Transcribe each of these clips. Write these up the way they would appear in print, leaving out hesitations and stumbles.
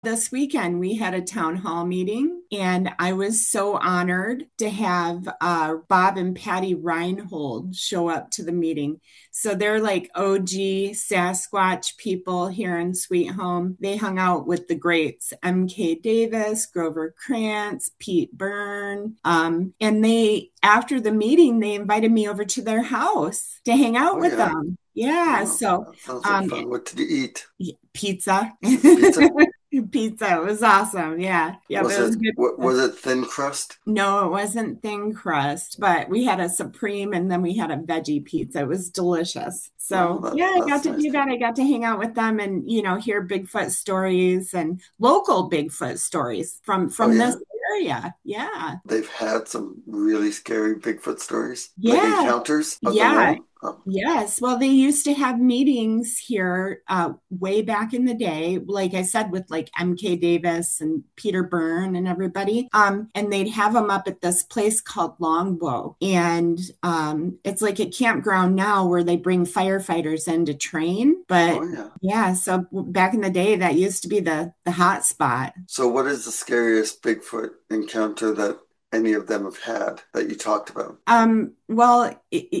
This weekend, we had a town hall meeting, and I was so honored to have Bob and Patty Reinhold show up to the meeting. So they're like OG Sasquatch people here in Sweet Home. They hung out with the greats, M.K. Davis, Grover Krantz, Pete Byrne. And after the meeting, they invited me over to their house to hang out Oh with yeah. them. Yeah. Oh, So, that sounds like um, fun. What did you eat? pizza. Pizza? Pizza. It was awesome. Yeah. Yeah, but Was it was it good. was it thin crust? No, it wasn't thin crust, but we had a supreme and then we had a veggie pizza. It was delicious. Oh, So, yeah, I got that's to nice. do that. I got to hang out with them and, hear Bigfoot stories and local Bigfoot stories from Oh this yeah. area. Yeah. They've had some really scary Bigfoot stories, like Yeah. encounters of their Yeah. own. Oh, Yes. Well, they used to have meetings here way back in the day, like I said, with like MK Davis and Peter Byrne and everybody. And they'd have them up at this place called Longbow. And it's like a campground now where they bring firefighters in to train. oh But yeah. yeah, so back in the day, that used to be the hot spot. So what is the scariest Bigfoot encounter that any of them have had that you talked about? Well,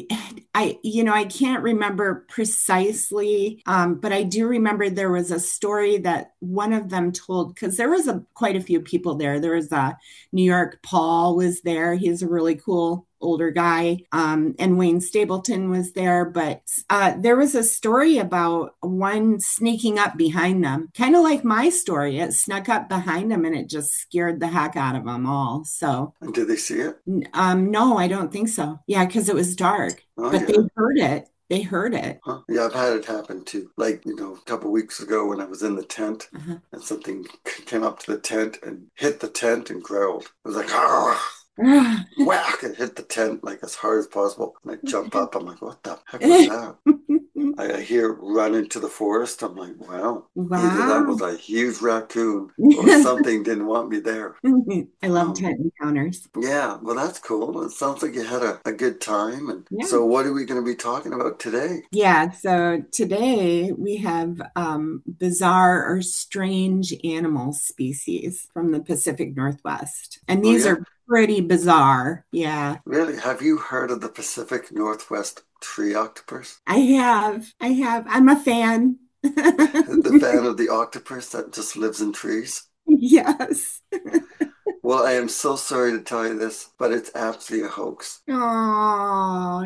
I can't remember precisely, but I do remember there was a story that one of them told because there was quite a few people there. There was New York Paul was there. He's a really cool older guy, and Wayne Stapleton was there. But there was a story about one sneaking up behind them, kind of like my story. It snuck up behind them and it just scared the heck out of them all. So. And did they see it? No, I don't think so. Yeah, because it was dark, Oh but they yeah. heard it. They heard it. Huh? Yeah, I've had it happen too. Like, a couple of weeks ago when I was in the tent Uh-huh. and something came up to the tent and hit the tent and growled. It was like, ah, whack! It hit the tent like as hard as possible. And I jump up. I'm like, what the heck was that? I hear run into the forest. I'm like, wow, either that was Wow. a huge raccoon or something didn't want me there. I love Um, tent encounters. yeah, well, that's cool. It sounds like you had a good time. And Yeah. so, what are we going to be talking about today? Yeah, so today we have bizarre or strange animal species from the Pacific Northwest. And Oh, these yeah. are pretty bizarre. Yeah, Really? Have you heard of the Pacific Northwest tree octopus? I have. I have. I'm a fan. The fan of the octopus that just lives in trees? Yes. Well, I am so sorry to tell you this, but it's absolutely a hoax. Oh,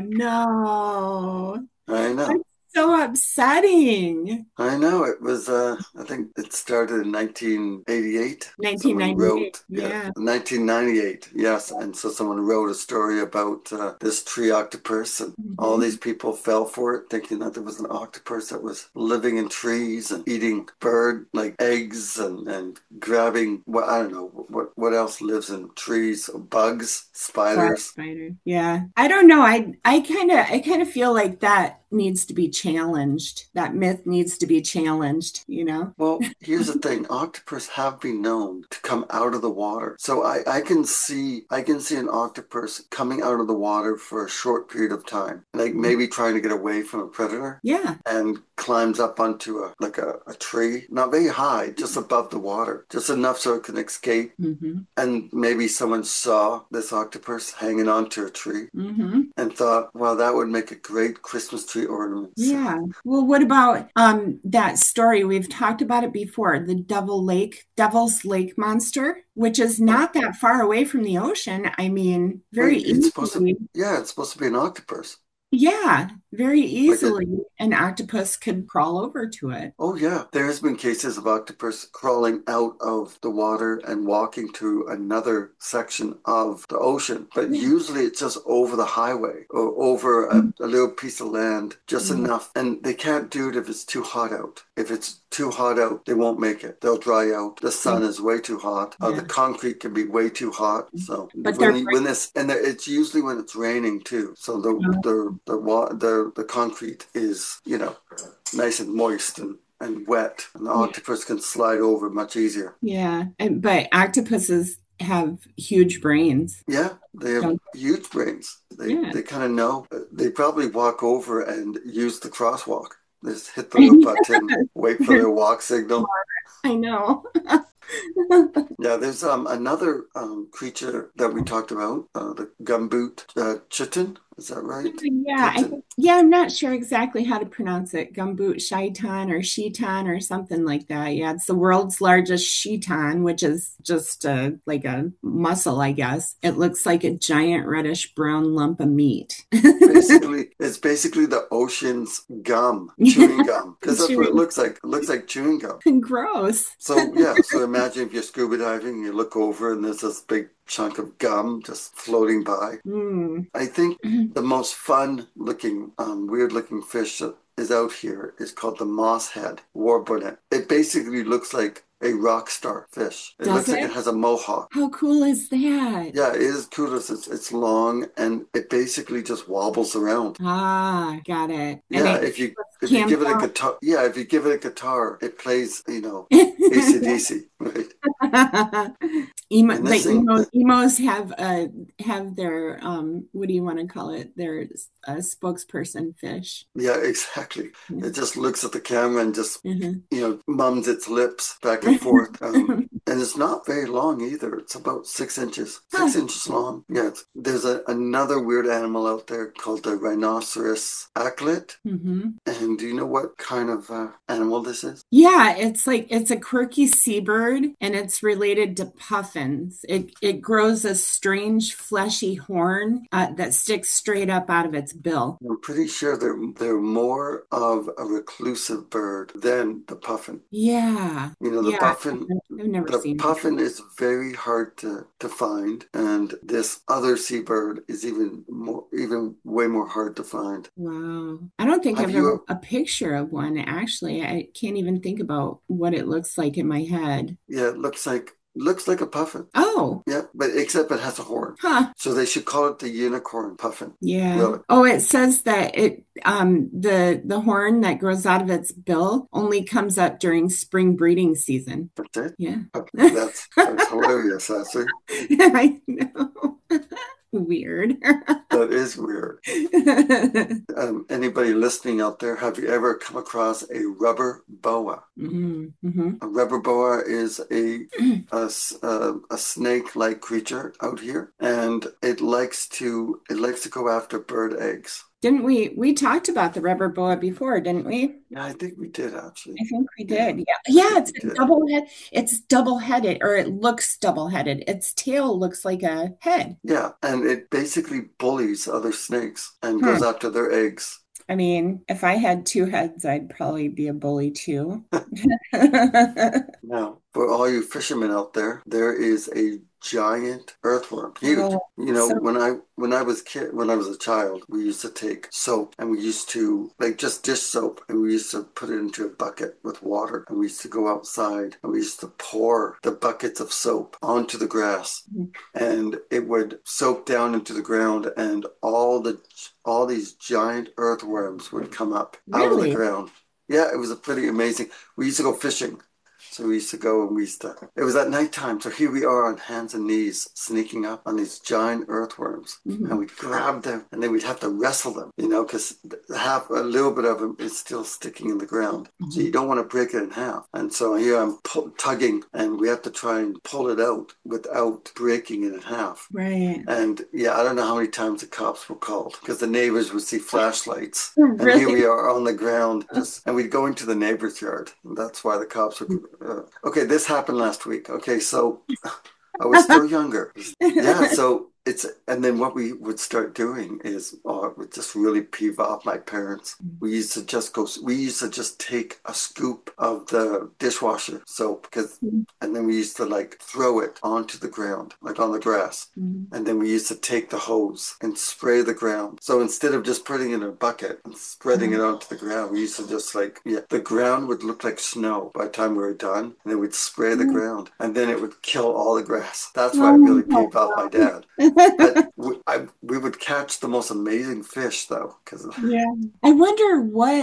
no. I That's know. so upsetting. I know it was, I think it started in 1988. Someone 1998. wrote, yeah, Yeah. 1998, yes. And so someone wrote a story about this tree octopus, and all Mhm. these people fell for it, thinking that there was an octopus that was living in trees and eating bird like eggs and grabbing, what I don't know, what else lives in trees? Bugs, Black spiders. spider. Yeah. I don't know. I kind of feel like that needs to be challenged. That myth needs to be challenged. Well, here's the thing. Octopus have been known to come out of the water. So I can see an octopus coming out of the water for a short period of time, like maybe trying to get away from a predator Yeah. and climbs up onto a tree, not very high, just above the water, just enough so it can escape. Hmm. And maybe someone saw this octopus hanging onto a tree Hmm. and thought, well, that would make a great Christmas tree ornament. So, Yeah. Well, what about that story? We've talked about it before, the Devil's Lake monster, which is oh, not that far away from the ocean. I mean, very wait, it's supposed to, easily. yeah, it's supposed to be an octopus. Yeah, very Like a easily an octopus could crawl over to it. Oh yeah, there has been cases of octopus crawling out of the water and walking to another section of the ocean, but Yeah. usually it's just over the highway or over a little piece of land, just Mhm. enough. And they can't do it if it's too hot out. If it's too hot out, they won't make it. They'll dry out. The sun is way too hot. Yeah. The concrete can be way too hot. So But they're when this and it's usually when it's raining too. So the concrete is nice and moist and wet, and the yeah, octopus can slide over much easier. yeah. But octopuses have huge brains. Yeah, they have Don't huge brains. They yeah. they kind of know. They probably walk over and use the crosswalk. Just hit the little button, wait for their walk signal. I know. Yeah, there's another creature that we talked about, the gumboot chitin. Is that right? Yeah, I Chitin. think, yeah, I'm not sure exactly how to pronounce it. Gumboot Shaitan or Shitan or something like that. Yeah, it's the world's largest Shitan, which is just like a mussel, I guess. It looks like a giant reddish brown lump of meat. It's basically the ocean's gum, chewing gum, because that's what it Chewing. looks like. It looks like chewing gum. Gross. So yeah, so imagine if you're scuba diving, you look over and there's this big chunk of gum just floating by. Mm. I think the most fun looking, weird looking fish that is out here is called the mosshead warbonnet. It basically looks like a rock star fish. It Does looks like it? it has a mohawk. How cool is that? Yeah, it is kudos. It's long and it basically just wobbles around. Ah, got it. And Yeah, it if you cam give it a guitar, yeah, if you give it a guitar, it plays, you know, down. AC/DC, right? And The this thing, emos have their what do you want to call it? Their spokesperson fish. yeah, exactly. Yeah. It just looks at the camera and just, Mhm. you know, mums its lips back and forth. And it's not very long either. It's about 6 inches, Huh. 6 inches long. Yeah, there's another weird animal out there called the rhinoceros acklet. Mhm. And do you know what kind of animal this is? Yeah, it's like it's a quirky seabird and it's related to puffins. It grows a strange fleshy horn that sticks straight up out of its bill. I'm pretty sure they're more of a reclusive bird than the puffin. Yeah. You know, Yeah. I've never the seen it. puffin is very hard to find, and this other seabird is even way more hard to find. Wow. I don't think Have I've ever you? a picture of one actually. I can't even think about what it looks like in my head. Yeah, it looks like a puffin. Oh, Yeah, but except it has a horn. huh. So they should call it the unicorn puffin. Yeah. Really. Oh, it says that the horn that grows out of its bill only comes up during spring breeding season. That's it. Yeah. That's hilarious, actually. I know. Weird. That is weird. Anybody listening out there, have you ever come across a rubber boa? Hmm. A rubber boa is a snake-like creature out here, and it likes to go after bird eggs. Didn't we talked about the rubber boa before, didn't we? Yeah, I think we did actually. I think we Yeah, did. Yeah. I Yeah, think it's we a did. double head. It's double-headed, or it looks double-headed. Its tail looks like a head. Yeah, and it basically bullies other snakes and Hmm. goes after their eggs. I mean, if I had two heads, I'd probably be a bully too. Now, for all you fishermen out there, there is a giant earthworm, huge. Oh, You know, so when I was a child, we used to take soap and we used to like just dish soap and we used to put it into a bucket with water and we used to go outside and we used to pour the buckets of soap onto the grass and it would soak down into the ground and all these giant earthworms would come up out of the really? ground. Yeah, it was a pretty amazing. We used to go fishing. So we used to go and it was at nighttime. So here we are on hands and knees, sneaking up on these giant earthworms. And Mhm. we'd grab them and then we'd have to wrestle them, you know, because half a little bit of them is still sticking in the ground. So you Mhm. don't want to break it in half. And so here I'm tugging and we have to try and pull it out without breaking it in half. Right. And yeah, I don't know how many times the cops were called because the neighbors would see flashlights. And here Really? we are on the ground, and we'd go into the neighbor's yard. And that's why the cops would. Okay, this happened last week. Okay, so I was still younger. Yeah, so and then what we would start doing is, oh, it would just really peeve off my parents. We used to just take a scoop of the dishwasher soap and then we used to like throw it onto the ground, like on the grass. Mhm. And then we used to take the hose and spray the ground. So instead of just putting it in a bucket and spreading it onto the ground, we used to just like, yeah, the ground would look like snow by the time we were done. And then we'd spray the ground and then it would kill all the grass. That's why it really Oh, peeved off my dad. But no. we would catch the most amazing fish though, because Yeah. I wonder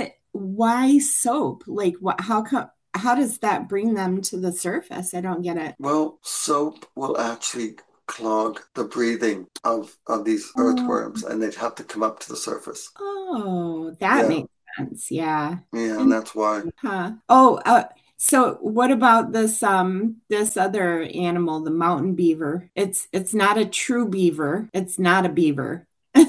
why soap? Like how does that bring them to the surface? I don't get it. well, soap will actually clog the breathing of these Oh, earthworms, and they'd have to come up to the surface. oh, that Yeah, makes sense. Yeah. yeah, and And that's why. huh. Oh, So what about this other animal, the mountain beaver? It's not a true beaver. It's not a beaver.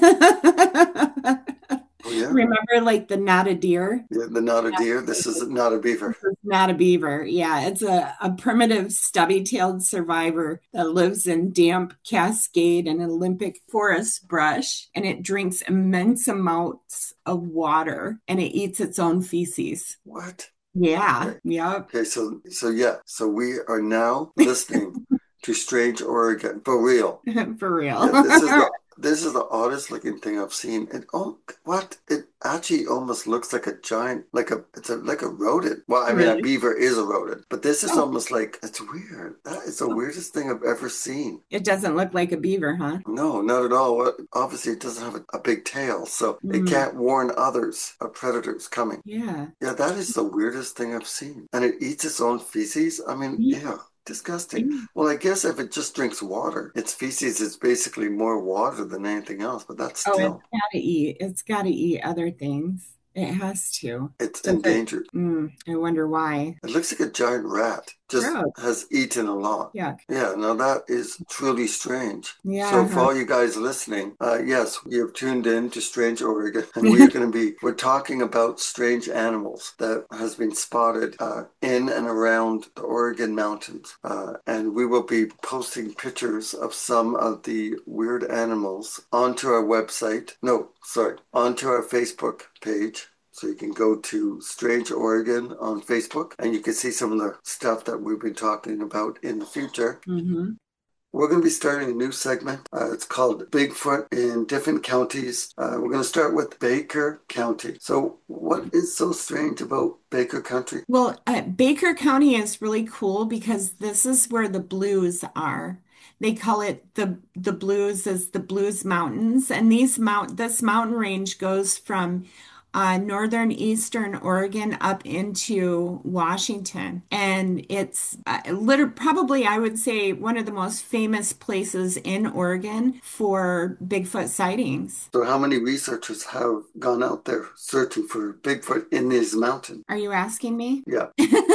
Oh yeah, Remember like the not a deer? yeah. The not a deer. This is not a beaver. This is not a beaver. Yeah, it's a primitive stubby-tailed survivor that lives in damp Cascade and Olympic forest brush, and it drinks immense amounts of water and it eats its own feces. What? Yeah, Okay. yep. Okay. So yeah. So we are now listening to Strange Oregon for real. For real. Yeah, this is the oddest looking thing I've seen. It oh what? It actually almost looks like a giant like a rodent. Well, I mean a Really? beaver is a rodent, but this is Oh, almost like it's weird. That is the weirdest thing I've ever seen. it doesn't look like a beaver, huh? No, not at all. Obviously, it doesn't have a big tail, so it Mm, can't warn others of predators coming. yeah. Yeah, that is the weirdest thing I've seen. And it eats its own feces? I mean, Yeah. yeah, disgusting. Well, I guess if it just drinks water, its feces is basically more water than anything else, but that's Oh, it's still, gotta eat. It's gotta eat other things. It has to. it's Does it? endangered. I wonder why. It looks like a giant rat, just Gross. has eaten a lot. Yuck. Yeah, now that is truly strange. Yeah. So for Huh. all you guys listening, yes, we have tuned in to Strange Oregon, and we're talking about strange animals that has been spotted in and around the Oregon mountains. And we will be posting pictures of some of the weird animals onto our website. No, sorry, onto our Facebook page. So you can go to Strange Oregon on Facebook and you can see some of the stuff that we've been talking about in the future. hmm We're going to be starting a new segment. It's called Bigfoot in Different Counties. We're going to start with Baker County. So, what is so strange about Baker County? Well, Baker County is really cool because this is where the blues are. They call it the blues as the Blues Mountains, and this mountain range goes from northern eastern Oregon up into Washington, and it's probably I would say one of the most famous places in Oregon for Bigfoot sightings. So, how many researchers have gone out there searching for Bigfoot in these mountains? Are you asking me? Yeah.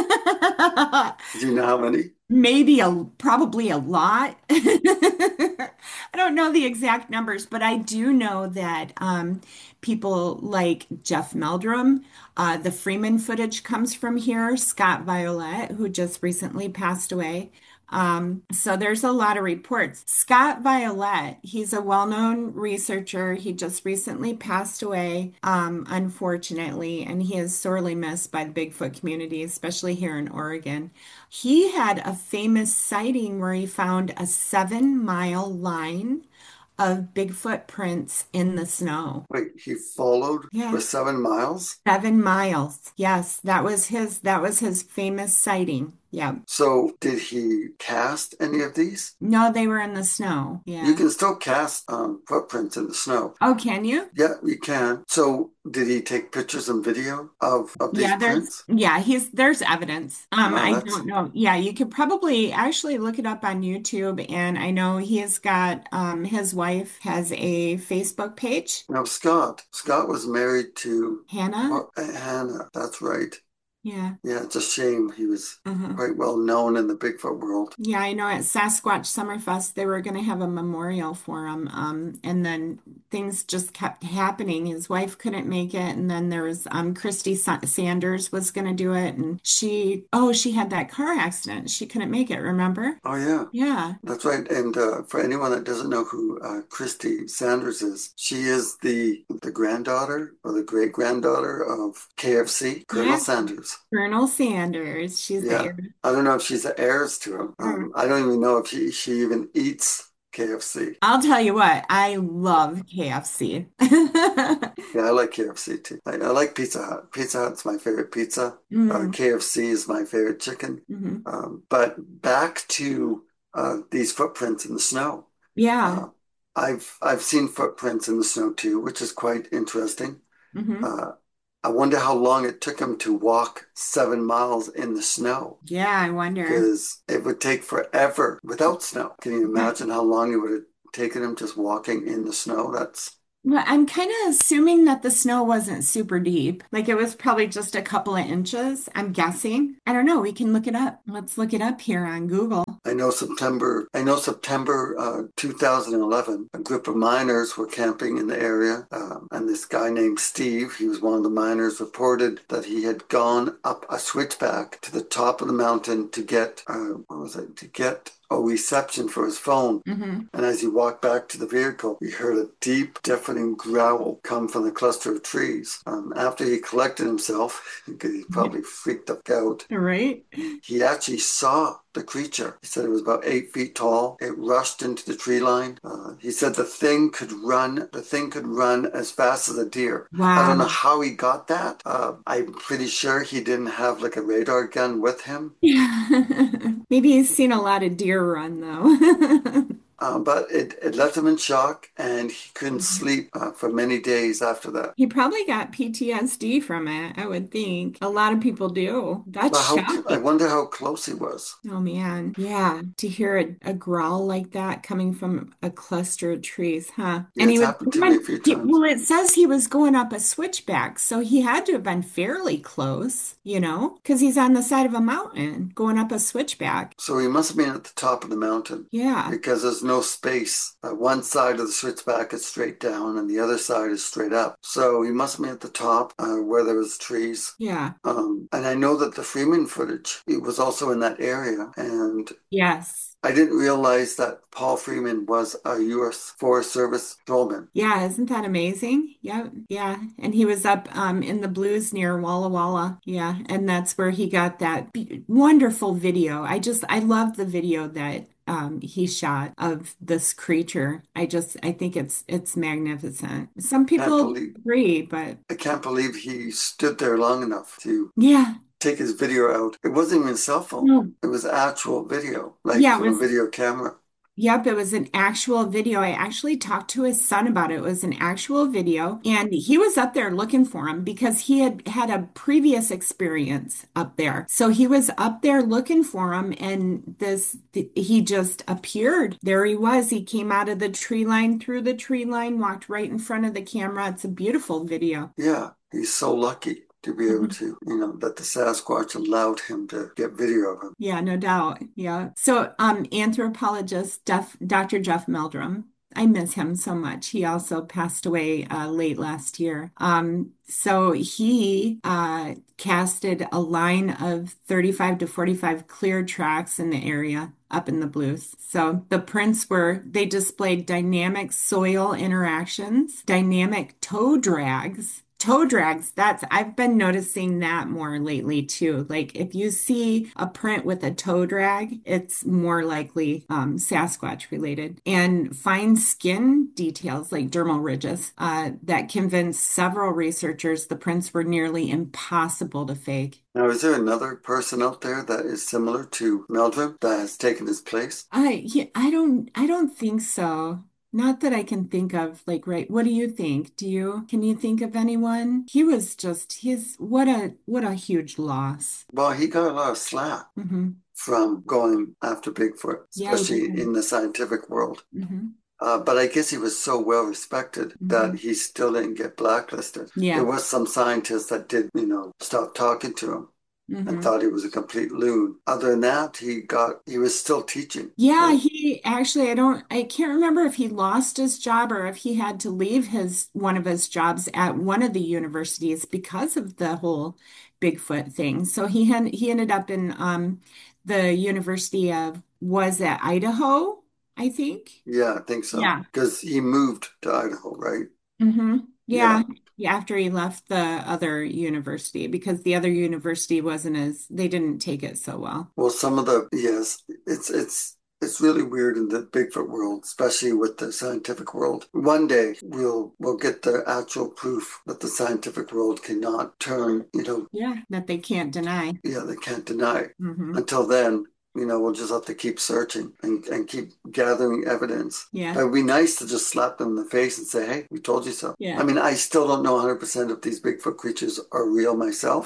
Do you know how many? Maybe probably a lot. I don't know the exact numbers, but I do know that people like Jeff Meldrum, the Freeman footage comes from here, Scott Violet, who just recently passed away. So there's a lot of reports. Scott Violet, he's a well-known researcher. He just recently passed away, unfortunately, and he is sorely missed by the Bigfoot community, especially here in Oregon. He had a famous sighting where he found a 7 mile line of Bigfoot prints in the snow. Wait, he followed for Yeah, 7 miles? 7 miles. Yes, that was his famous sighting. Yeah. So, did he cast any of these? No, they were in the snow. You Yeah. can still cast footprints in the snow. Oh, can you? Yeah, you can. So, did he take pictures and video of these Yeah, prints? there's evidence. Wow, I that's don't know. Yeah, you could probably actually look it up on YouTube, and I know he has got his wife has a Facebook page, now Scott. Scott was married to Hannah. Hannah. That's right. Yeah. Yeah, it's a shame. He was Uh-huh. quite well known in the Bigfoot world. Yeah, I know at Sasquatch Summerfest they were going to have a memorial for him, and then things just kept happening. His wife couldn't make it, and then there was Christy Sanders was going to do it, and she had that car accident. She couldn't make it, remember? Oh yeah, Yeah. that's right. And for anyone that doesn't know who Christy Sanders is, she is the granddaughter or the great granddaughter of KFC, Colonel Yeah, Sanders. Colonel Sanders. She's the Yeah, heir. I don't know if she's the heirs to him. Mm. I don't even know if she even eats KFC. I'll tell you what, I love KFC. Yeah, I like KFC too. I like Pizza Hut. Pizza Hut's my favorite pizza. Mm, KFC is my favorite chicken. mhm. But back to these footprints in the snow. Yeah. Uh, I've seen footprints in the snow too, which is quite interesting. hmm Uh, I wonder how long it took him to walk 7 miles in the snow, Yeah, I wonder. because it would take forever without snow. Can you imagine how long it would have taken him just walking in the snow? That's Well, I'm kind of assuming that the snow wasn't super deep. Like it was probably just a couple of inches, I'm guessing. I don't know. We can look it up. Let's look it up here on Google. I know September 2011, a group of miners were camping in the area, and this guy named Steve, he was one of the miners, reported that he had gone up a switchback to the top of the mountain to get, what was it, to get a reception for his phone. Hmm. And as he walked back to the vehicle, he heard a deep, deafening growl come from the cluster of trees. After he collected himself, because he probably freaked out, All right. he actually saw the creature. He said it was about 8 feet tall. It rushed into the tree line. He said the thing could run. The thing could run as fast as a deer. I don't know Wow. how he got that. I'm pretty sure he didn't have like a radar gun with him. Maybe he's seen a lot of deer run though. But it left him in shock, and he couldn't sleep for many days after that. He probably got PTSD from it, I would think. A lot of people do. That's But I shocking. wonder how close he was. Oh man. Yeah. To hear a growl like that coming from a cluster of trees, huh? Yeah, And it's happened to me a few times. well, it says he was going up a switchback, so he had to have been fairly close, because he's on the side of a mountain going up a switchback. So he must have been at the top of the mountain Yeah. because there's no space. One side of the switchback is straight down and the other side is straight up. So he must have been at the top where there was trees. Yeah. And I know that the Freeman footage, it was also in that area. And Yes. I didn't realize that Paul Freeman was a U.S. Forest Service patrolman. Yeah, isn't that amazing? Yeah, yeah. And he was up in the blues near Walla Walla. Yeah, and that's where he got that wonderful video. I love the video that he shot of this creature. I think it's magnificent. Some Can't people believe agree, but I can't believe he stood there long enough to yeah, take his video out. It wasn't even a cell phone. no, It was actual video, like yeah, it from a was. video camera. Yep, it was an actual video. I actually talked to his son about it. It was an actual video, and he was up there looking for him because he had had a previous experience up there. So he was up there looking for him, and he just appeared. There he was. He came out of the tree line, through the tree line, walked right in front of the camera. It's a beautiful video. Yeah, he's so lucky to be able Mhm. to, that the Sasquatch allowed him to get video of him. Yeah, no doubt. Yeah. So, anthropologist Dr. Jeff Meldrum, I miss him so much. He also passed away late last year. So he casted a line of 35 to 45 clear tracks in the area up in the blues. So the prints they displayed dynamic soil interactions, dynamic toe drags. Toe drags, I've been noticing that more lately too. Like if you see a print with a toe drag, it's more likely Sasquatch related. And fine skin details like dermal ridges that convinced several researchers the prints were nearly impossible to fake. Now, is there another person out there that is similar to Meldrum that has taken his place? I don't think so. Not that I can think of, like, right. What do you think? Can you think of anyone? What a huge loss. Well, he got a lot of slack Hmm. from going after Bigfoot, Yeah, he especially did. in the scientific world. Hmm. But I guess he was so well respected that Hmm. he still didn't get blacklisted. There Yeah. was some scientists that did, stop talking to him and Hmm. thought he was a complete loon. Other than that, he was still teaching. Yeah, Like, he actually, I can't remember if he lost his job or if he had to leave one of his jobs at one of the universities because of the whole Bigfoot thing. So he ended up in the University of, was it Idaho, I think? yeah, I think so. Yeah. Because he moved to Idaho, right? Hmm. Yeah. Yeah. Yeah, after he left the other university because the other university they didn't take it so well. Well, yes, it's really weird in the Bigfoot world, especially with the scientific world. One day we'll get the actual proof that the scientific world cannot turn, Yeah, that they can't deny. yeah, they can't deny. Hmm. Until then, we'll just have to keep searching and keep gathering evidence. Yeah. It would be nice to just slap them in the face and say, hey, we told you so. Yeah. I mean, I still don't know 100% if these Bigfoot creatures are real myself.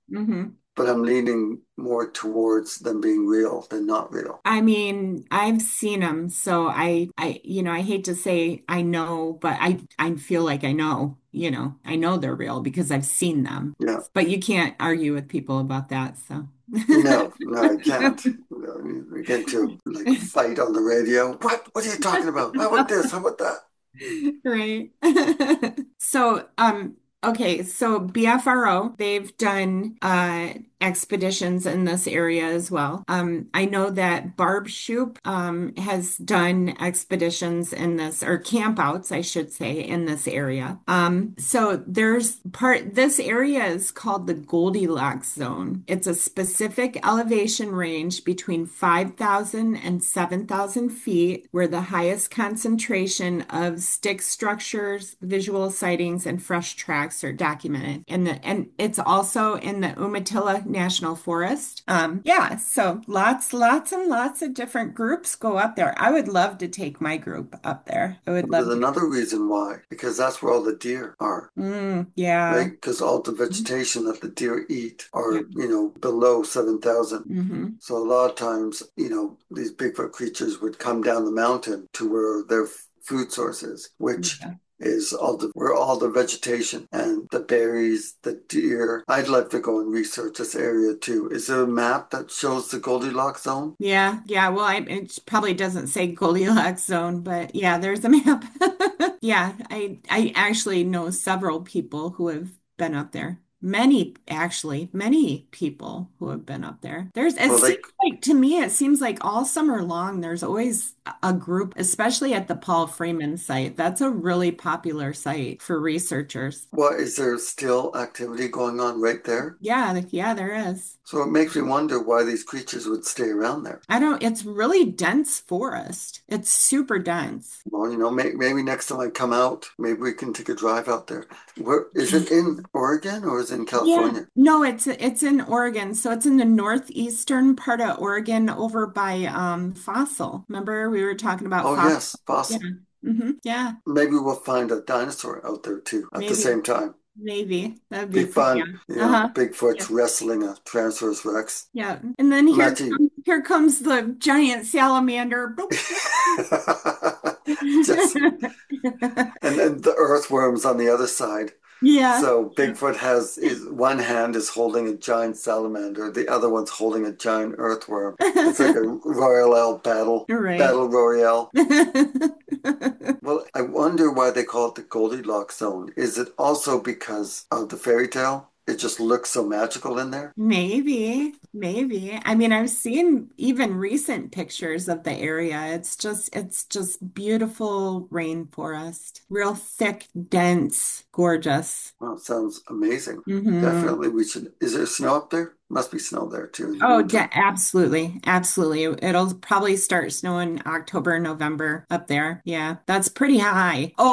Hmm. but I'm leaning more towards them being real than not real. I mean, I've seen them, so I hate to say I know, but I feel like I know, I know they're real because I've seen them. Yeah. But you can't argue with people about that, so. No, no, I can't. No, we get to like fight on the radio. What are you talking about? How about this? How about that? Right. So, okay, so BFRO, they've done expeditions in this area as well. I know that Barb Shoop has done expeditions in this, or campouts, I should say, in this area. So this area is called the Goldilocks zone. It's a specific elevation range between 5,000 and 7,000 feet where the highest concentration of stick structures, visual sightings, and fresh tracks are documented. And it's also in the Umatilla National Forest. Yeah, so lots and lots of different groups go up there. I would love to take my group up there. I would There's love to. another reason why, because that's where all the deer are, Yeah. right? Because all the vegetation that the deer eat Yeah. are, below 7,000. Hmm. So a lot of times, these Bigfoot creatures would come down the mountain to where their food source is, which Yeah. is where all the vegetation and the berries, the deer. I'd like to go and research this area too. Is there a map that shows the Goldilocks zone? Yeah, yeah. Well, it probably doesn't say Goldilocks zone, but yeah, there's a map. Yeah, I actually know several people who have been up there. Many people who have been up there. It Well, seems like to me, it seems like all summer long, there's always a group, especially at the Paul Freeman site. That's a really popular site for researchers. is there still activity going on right there? Yeah, yeah, there is. So it makes me wonder why these creatures would stay around there. It's really dense forest. It's super dense. Well, maybe next time I come out, maybe we can take a drive out there. Where is it, in Oregon or is it in Yeah. California? No, it's in Oregon. So it's in the northeastern part of Oregon over by Fossil. Remember we were talking about Oh, Fossil? yes, Yeah. fossil. Yeah. Maybe we'll find a dinosaur out there too at the Maybe. same time. Maybe. That'd be Be fun. Yeah. fun, Uh-huh. Yeah. Bigfoot's wrestling a Tyrannosaurus Rex. Yeah. And then Imagine. here comes the giant salamander. Boop. Just, and then the earthworms on the other side. Yeah. So Bigfoot has his one hand is holding a giant salamander, the other one's holding a giant earthworm. It's like a royale You're right. battle royale. Well, I wonder why they call it the Goldilocks zone. Is it also because of the fairy tale? It just looks so magical in there. Maybe, maybe. I mean, I've seen even recent pictures of the area. It's just beautiful rainforest. Real thick, dense, gorgeous. Well, it sounds amazing. Hmm. Definitely we should. Is there snow up there? Must be snow there too in the Oh, winter. absolutely. Absolutely. It'll probably start snowing October, November up there. Yeah, that's pretty high. Oh,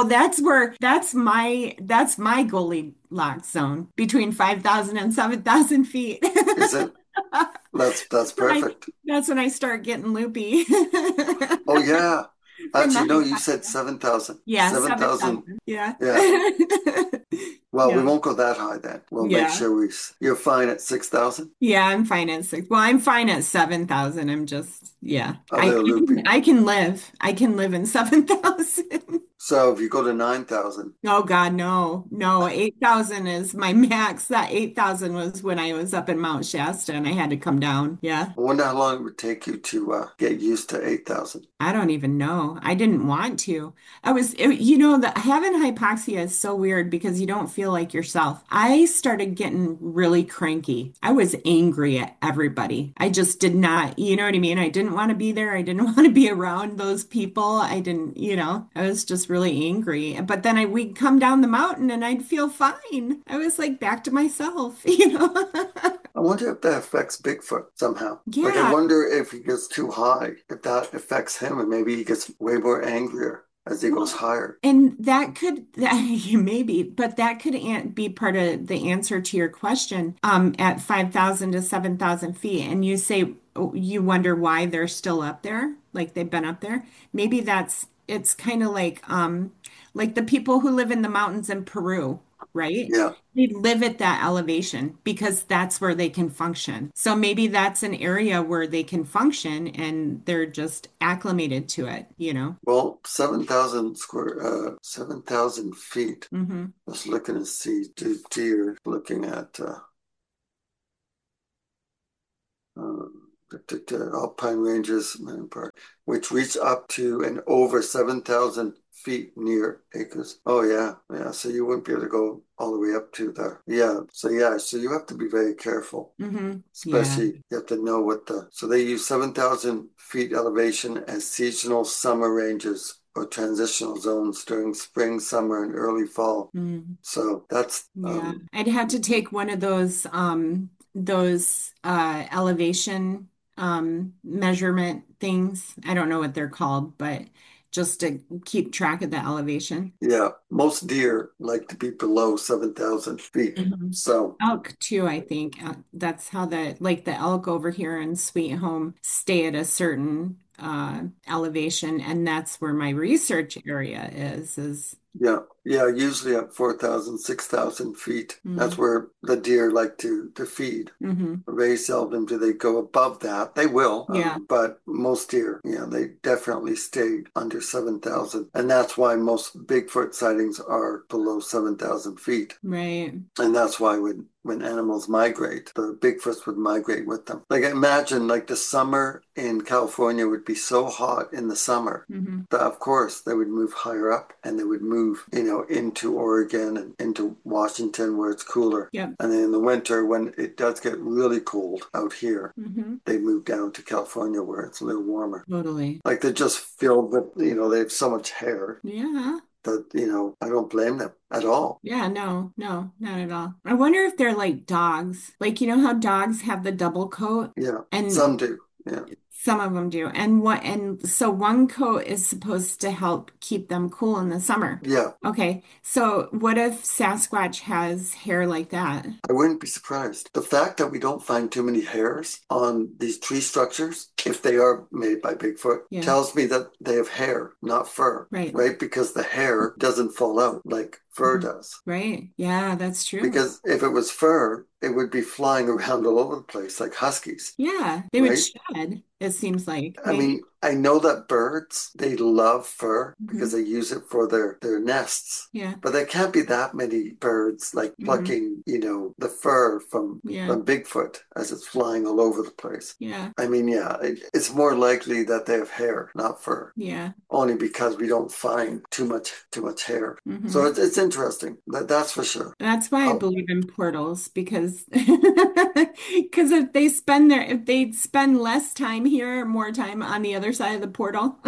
that's my Goldilocks zone between 5,000 and 7,000 feet. Is it? That's when I perfect. that's when I start getting loopy. Oh yeah. From Actually, no, the you said 7,000. Yeah, 7,000. 7,000. Yeah. Yeah. Well, we Yeah. won't go that high then. We'll make Yeah. sure you're fine at 6,000. Yeah, I'm fine at six. Well, I'm fine at 7,000. I'm just, yeah. A little loopy. I can live. I can live in 7,000. So if you go to 9,000, Oh God, no. No, 8,000 is my max. That 8,000 was when I was up in Mount Shasta and I had to come down. Yeah. I wonder how long it would take you to get used to 8,000. I don't even know. I didn't want to. The having hypoxia is so weird because you don't feel like yourself. I started getting really cranky. I was angry at everybody. I just did not, you know what I mean? I didn't want to be there. I didn't want to be around those people. I didn't, I was just really angry. But then we'd come down the mountain and I'd feel fine. I was like back to myself, I wonder if that affects Bigfoot somehow. Like, I Yeah. wonder if he gets too high, if that affects him, and maybe he gets way more angrier as he goes Well, higher. and maybe, but that could be part of the answer to your question. At 5,000 to 7,000 feet, and you say you wonder why they're still up there, like they've been up there. Maybe it's kind of like the people who live in the mountains in Peru, right? Yeah. They live at that elevation because that's where they can function. So maybe that's an area where they can function and they're just acclimated to it, you know? Well, 7,000 feet. Hmm. Just looking to see deer, looking at uh, the Alpine Ranges Mountain Park, which reach up to and over 7,000 feet near acres. Oh yeah, yeah. So you wouldn't be able to go all the way up to there. Yeah. So you have to be very careful. Hmm. Yeah. Especially, you have to know so they use 7,000 feet elevation as seasonal summer ranges or transitional zones during spring, summer, and early fall. Mm. So that's, Yeah. I'd have to take one of those elevation measurement things. I don't know what they're called, but just to keep track of the elevation. yeah, most deer like to be below 7,000 feet. Mhm. So, Elk too, I think. That's how the elk over here in Sweet Home stay at a certain elevation, and that's where my research area is. yeah, yeah, usually at 4,000, 6,000 feet. That's Mm, where the deer like to feed. hmm. Very seldom do they go above that. They will, Yeah, but most deer, yeah, they definitely stay under 7,000. And that's why most Bigfoot sightings are below 7,000 feet. right. And that's why when animals migrate, the Bigfoots would migrate with them. Like imagine like the summer in California would be so hot in the summer Hmm. that of course they would move higher up and they would move, into Oregon and into Washington where it's cooler. Yep. And then in the winter when it does get really cold out here, Hmm. they move down to California where it's a little warmer. Totally. Like they're just filled with, they have so much hair Yeah. that, I don't blame them at all. Yeah, no, no, not at all. I wonder if they're like dogs. Like, you know how dogs have the double coat? Yeah, And some do. Yeah. some of them do. And so one coat is supposed to help keep them cool in the summer. Yeah, Okay. So what if Sasquatch has hair like that? I wouldn't be surprised. The fact that we don't find too many hairs on these tree structures, if they are made by Bigfoot, Yeah, tells me that they have hair, not fur, right. right? Because the hair doesn't fall out like fur Mhm. does. Right. Yeah, that's true. Because if it was fur, it would be flying around all over the place like huskies, Yeah, they would right? shed, it seems like, I right? mean, I know that birds, they love fur because Hmm. they use it for their nests. Yeah. But there can't be that many birds like Hmm. plucking, the fur from Yeah. from Bigfoot as it's flying all over the place. Yeah. I mean, yeah, it's more likely that they have hair, not fur, Yeah. only because we don't find too much hair. So Hmm. it's interesting. That's for sure. That's why I Oh, believe in portals because because if they spend less time here, more time on the other side of the portal.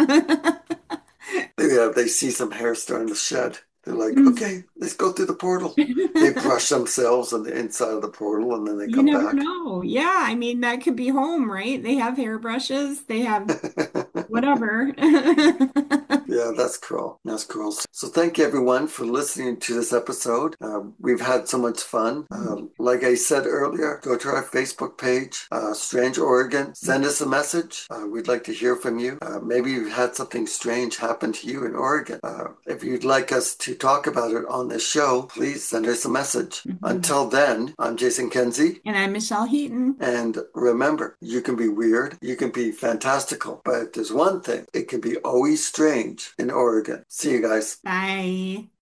they see some hair starting to shed. They're like, okay, let's go through the portal. They brush themselves on the inside of the portal and then they You come never back. know. Yeah, I mean that could be home, right? They have hairbrushes, they have whatever. Yeah, that's cool. That's cool. So thank you everyone for listening to this episode. We've had so much fun. Like I said earlier, go to our Facebook page, Strange Oregon. Send us a message. We'd like to hear from you. Maybe you've had something strange happen to you in Oregon. If you'd like us to talk about it on this show, please send us a message. Mhm. Until then, I'm Jason Kenzie. And I'm Michelle Heaton. And remember, you can be weird, you can be fantastical, but if there's one thing, it can be always strange in Oregon. See you guys. Bye.